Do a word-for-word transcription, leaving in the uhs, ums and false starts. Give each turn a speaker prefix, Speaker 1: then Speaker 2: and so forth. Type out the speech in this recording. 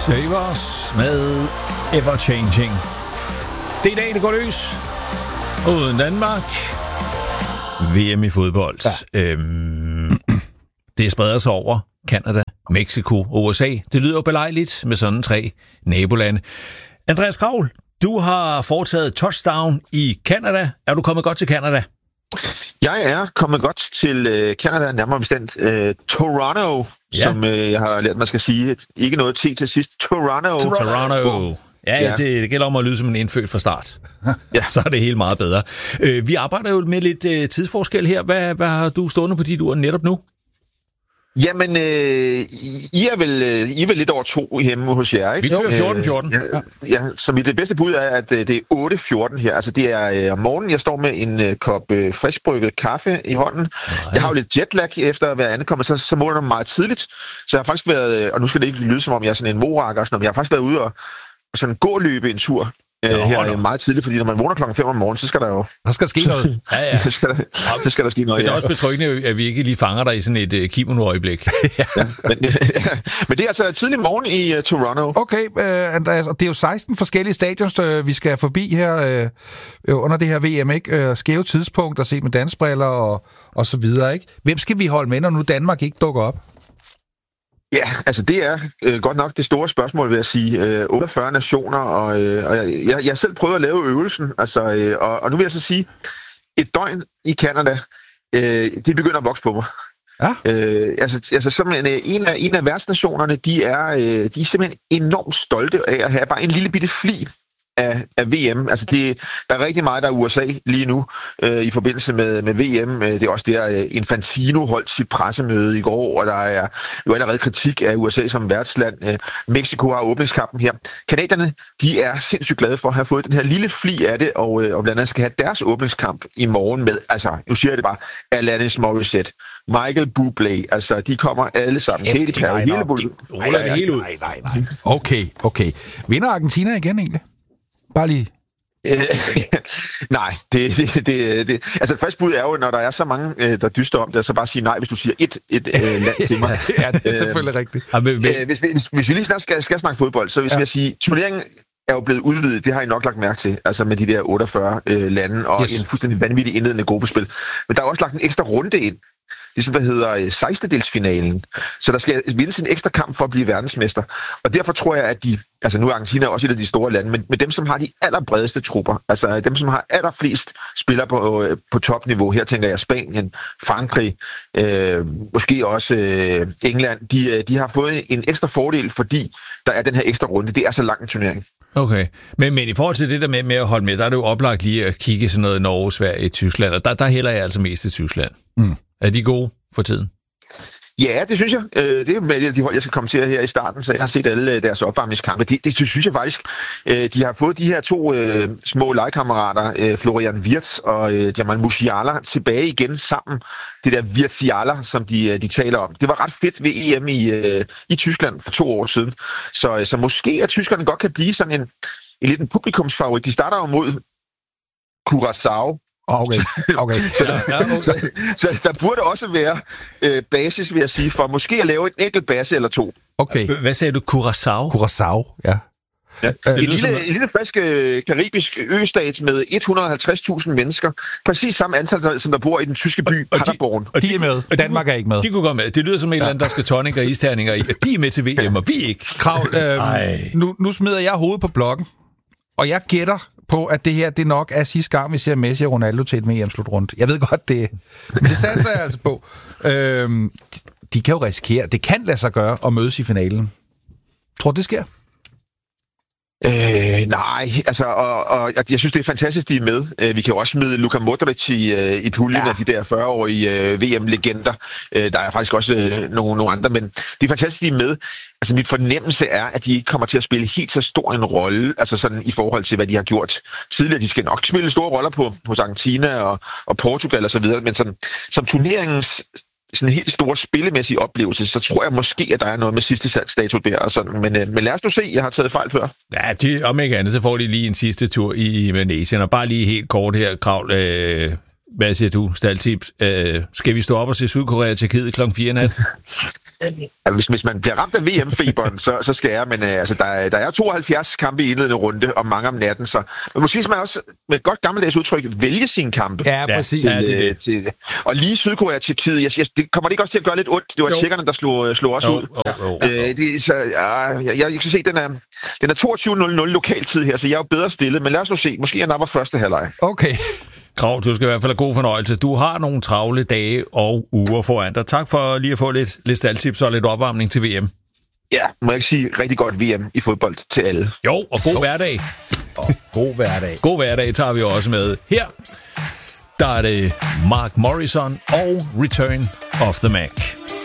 Speaker 1: Save Us med Ever Changing. Det er i dag, det går løs. Uden Danmark. V M i fodbold. Ja. Øhm, det spreder sig over Canada, Mexico og U S A. Det lyder jo belejligt med sådan tre nabolande. Andreas Kraul, du har foretaget touchdown i Canada. Er du kommet godt til Canada?
Speaker 2: Jeg er kommet godt til øh, Canada, nærmere bestemt øh, Toronto, ja. som øh, jeg har lært, man skal sige. Ikke noget T til sidst. Toronto.
Speaker 1: Toronto. Ja, ja. Det, det gælder om at lyde som en indfødt fra start. Ja. Så er det helt meget bedre. Øh, vi arbejder jo med lidt øh, tidsforskel her. Hvad, hvad har du stående på dit ur netop nu?
Speaker 2: Jamen, øh, I, er vel, I er vel lidt over to hjemme hos jer, ikke?
Speaker 1: Vi kører fjorten fjorten.
Speaker 2: Øh, ja, ja, så mit det bedste bud er, at det er otte fjorten her. Altså, det er øh, om morgenen, jeg står med en øh, kop øh, friskbrygget kaffe i hånden. Nej. Jeg har jo lidt jetlag efter at være ankommet, så, så måler det meget tidligt. Så jeg har faktisk været, og nu skal det ikke lyde som om, jeg er sådan en morakker, men jeg har faktisk været ude og, og sådan gå løbe en tur. Øh, Nå, her no. meget tidligt, fordi når man vågner klokken fem om morgenen, så skal der jo...
Speaker 1: Der skal ske noget. Ja, ja.
Speaker 2: så, skal der, så skal der ske noget,
Speaker 1: Men det er
Speaker 2: ja.
Speaker 1: også betryggende, at vi ikke lige fanger dig i sådan et uh, kimono-øjeblik.
Speaker 2: ja, men, ja, men det er altså tidlig morgen i uh, Toronto.
Speaker 3: Okay, uh, Andreas, og det er jo seksten forskellige stadions, uh, vi skal forbi her uh, under det her V M, ikke? Uh, skæve tidspunkt at se med dansbriller og, og så videre, ikke? Hvem skal vi holde med, når nu Danmark ikke dukker op?
Speaker 2: Ja, altså det er øh, godt nok det store spørgsmål, vil jeg sige. Øh, otteogfyrre nationer, og, øh, og jeg, jeg, jeg selv prøvede at lave øvelsen, altså, øh, og, og nu vil jeg så sige, et døgn i Canada, øh, det begynder at vokse på mig. Ja. Øh, altså, altså simpelthen, en af, en af værtsnationerne, de er, øh, de er simpelthen enormt stolte af at have bare en lille bitte fli af, af V M. Altså det, der er rigtig meget, der er U S A lige nu øh, i forbindelse med, med V M. Det er også der, øh, Infantino holdt sit pressemøde i går, og der er jo allerede kritik af U S A som værtsland. Øh, Mexico har åbningskampen her. Canadierne, de er sindssygt glade for at have fået den her lille fli af det, og, øh, og blandt andet skal have deres åbningskamp i morgen med, altså, nu siger jeg det bare, Alanis Morissette, Michael Bublé, altså, de kommer alle sammen.
Speaker 1: Katy Perry, hele bullet. Ruller det hele ud.
Speaker 3: Nej, nej, nej. Okay, okay. Vinder Argentina igen egentlig? Bare lige.
Speaker 2: Øh, nej, det, det, det, det... Altså, det første bud er jo, når der er så mange, øh, der dyster om det, så bare sige nej, hvis du siger et, et øh, land til mig.
Speaker 3: Ja, det er selvfølgelig øh, rigtigt.
Speaker 2: Øh, hvis, hvis, hvis vi lige snart skal, skal snakke fodbold, så hvis ja. jeg sige, turneringen er jo blevet udvidet, det har I nok lagt mærke til, altså med de der otteogfyrre øh, lande, og yes. en fuldstændig vanvittig indledende gruppespil. Men der er også lagt en ekstra runde ind. Det er sådan, der hedder sekstendedelsfinalen. Så der skal vindes en ekstra kamp for at blive verdensmester. Og derfor tror jeg, at de, altså nu er Argentina også et af de store lande, men med dem, som har de allerbredeste trupper, altså dem, som har allerflest spillere på, på topniveau, her tænker jeg Spanien, Frankrig, øh, måske også øh, England, de, de har fået en ekstra fordel, fordi der er den her ekstra runde. Det er så lang en turnering.
Speaker 1: Okay, men, men i forhold til det der med, med at holde med, der er det jo oplagt lige at kigge sådan noget Norge, Sverige, Tyskland, og der, der hælder jeg altså mest til Tyskland. Mm. Er de gode for tiden?
Speaker 2: Ja, det synes jeg. Det er med de hold, jeg skal kommentere her i starten, så jeg har set alle deres opvarmningskampe. Det, det synes jeg faktisk. De har fået de her to øh, små legekammerater, øh, Florian Wirtz og øh, Jamal Musiala, tilbage igen sammen. Det der Wirtziala, som de, de taler om. Det var ret fedt ved E M i, øh, i Tyskland for to år siden. Så, så måske at tyskerne godt kan blive sådan en, en lidt en publikumsfavorit. De starter jo mod Curaçao.
Speaker 3: Okay, okay.
Speaker 2: så, ja, okay. Så, så der burde også være øh, basis, vil jeg sige, for måske at lave en enkelt base eller to.
Speaker 1: Okay. Hvad sagde du? Curaçao?
Speaker 3: Curaçao, ja.
Speaker 2: Ja. En, lille, som... en lille frisk øh, karibisk østat med et hundrede og halvtreds tusind mennesker. Præcis samme antal, der, som der bor i den tyske by Paderborn.
Speaker 3: Og de, og de er med. Og Danmark er ikke med.
Speaker 1: De kunne gå med. Det lyder som en ja. eller anden, der skal tonic og isterninger i. De er med til V M, og vi ikke.
Speaker 3: Krav, øh, nu, nu smider jeg hovedet på blokken, og jeg gætter på, at det her det nok er sidste gang, vi ser Messi og Ronaldo til et V M-slutrunde. Jeg ved godt, det men det satser jeg altså på. Øhm, de, de kan jo risikere, det kan lade sig gøre at mødes i finalen. Tror du, det sker?
Speaker 2: Øh, nej, altså, og, og jeg synes, det er fantastisk, de er med. Øh, vi kan jo også smide Luka Modric i, øh, i puljen ja. af de der fyrre-årige øh, V M-legender. Øh, der er faktisk også øh, nogle, nogle andre, men det er fantastisk, de er med. Altså, mit fornemmelse er, at de ikke kommer til at spille helt så stor en rolle, altså sådan i forhold til, hvad de har gjort tidligere. De skal nok spille store roller på, hos Argentina og, og Portugal og så videre, men sådan, som turneringens sådan en helt stor spillemæssig oplevelse, så tror jeg måske, at der er noget med sidste salgsdato der. Og sådan. Men, men lad os nu se, jeg har taget fejl før.
Speaker 1: Ja, de, om ikke andet, så får de lige en sidste tur i Malaysia. Og bare lige helt kort her, Kraul. Øh, hvad siger du, staldtips? Øh, skal vi stå op og se Sydkorea til Tjekkiet klokken fire nat?
Speaker 2: Hvis, hvis man bliver ramt af V M-feberen, så, så skal jeg, men øh, altså, der, der er tooghalvfjerds kampe i indledende runde, og mange om natten, så men måske skal man også med et godt gammeldags udtryk vælge sine kampe.
Speaker 3: Ja, præcis.
Speaker 2: Til,
Speaker 1: Ja, det er det.
Speaker 2: Til, og lige Sydkorea og Tjekkiet, jeg, jeg, det kommer det ikke også til at gøre lidt ondt? Det var tjekkerne, der slog, slog os
Speaker 1: Jo,
Speaker 2: ud.
Speaker 1: jo, jo.
Speaker 2: Øh, det, så, ja, jeg, jeg, jeg kan se, den er, den er toogtyve nul nul lokaltid her, så jeg er jo bedre stillet, men lad os nu se. Måske jeg napper første halvleg.
Speaker 3: Okay.
Speaker 1: Krav, du skal i hvert fald have god fornøjelse. Du har nogle travle dage og uger foran dig. Tak for lige at få lidt, lidt staldtips og lidt opvarmning til V M.
Speaker 2: Ja, må jeg ikke sige rigtig godt V M i fodbold til alle.
Speaker 1: Jo, og god hverdag.
Speaker 3: Og god hverdag.
Speaker 1: God hverdag tager vi også med her. Der er det Mark Morrison og Return of the Mac.